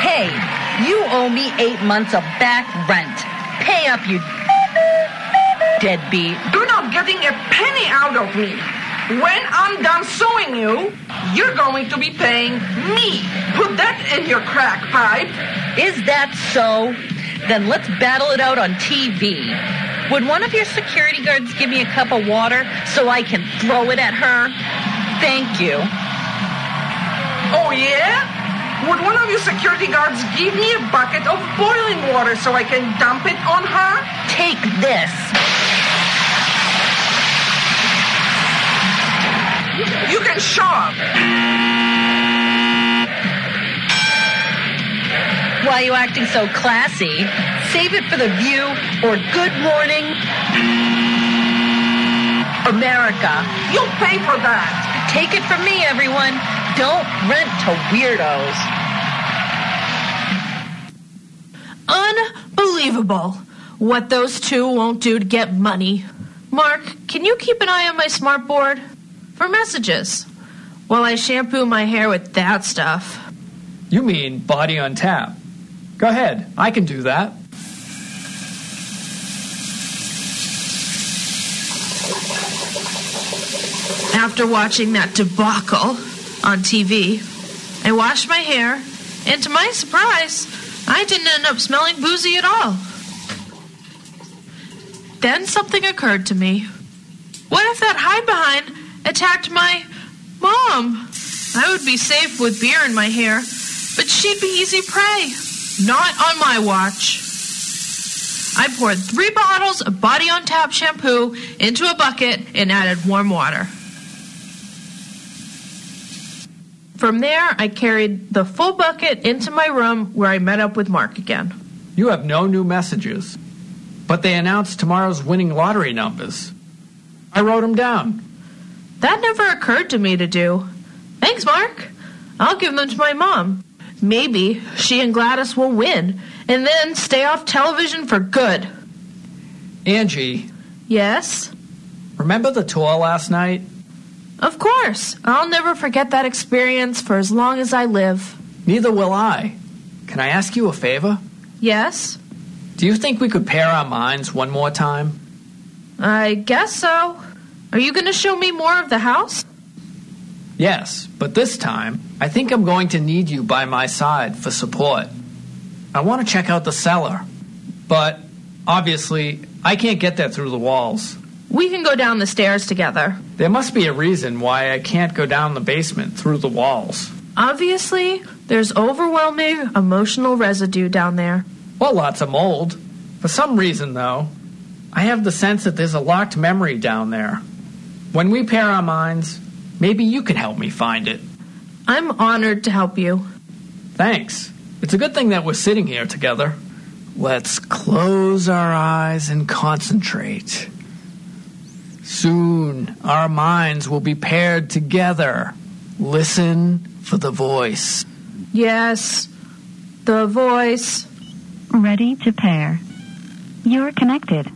Hey, you owe me 8 months of back rent. Pay up, you deadbeat. You're not getting a penny out of me. When I'm done suing you, you're going to be paying me. Put that in your crack pipe. Is that so? Then let's battle it out on TV. Would one of your security guards give me a cup of water so I can throw it at her? Thank you. Oh, yeah? Would one of your security guards give me a bucket of boiling water so I can dump it on her? Take this. You can shove. Why are you acting so classy? Save it for The View or Good Morning America. You'll pay for that. Take it from me, everyone. Don't rent to weirdos. Unbelievable. What those two won't do to get money. Mark, can you keep an eye on my smartboard? For messages. While I shampoo my hair with that stuff. You mean Body on Tap? Go ahead, I can do that. After watching that debacle on TV, I washed my hair, and to my surprise, I didn't end up smelling boozy at all. Then something occurred to me. What if that hide-behind attacked my mom? I would be safe with beer in my hair, but she'd be easy prey. Not on my watch. I poured 3 bottles of Body on Tap shampoo into a bucket and added warm water. From there, I carried the full bucket into my room where I met up with Mark again. You have no new messages, but they announced tomorrow's winning lottery numbers. I wrote them down. That never occurred to me to do. Thanks, Mark. I'll give them to my mom. Maybe she and Gladys will win, and then stay off television for good. Angie. Yes? Remember the tour last night? Of course. I'll never forget that experience for as long as I live. Neither will I. Can I ask you a favor? Yes? Do you think we could pair our minds one more time? I guess so. Are you going to show me more of the house? Yes, but this time, I think I'm going to need you by my side for support. I want to check out the cellar, but obviously, I can't get there through the walls. We can go down the stairs together. There must be a reason why I can't go down the basement through the walls. Obviously, there's overwhelming emotional residue down there. Well, lots of mold. For some reason, though, I have the sense that there's a locked memory down there. When we pair our minds, maybe you can help me find it. I'm honored to help you. Thanks. It's a good thing that we're sitting here together. Let's close our eyes and concentrate. Soon, our minds will be paired together. Listen for the voice. Yes, the voice. Ready to pair. You're connected.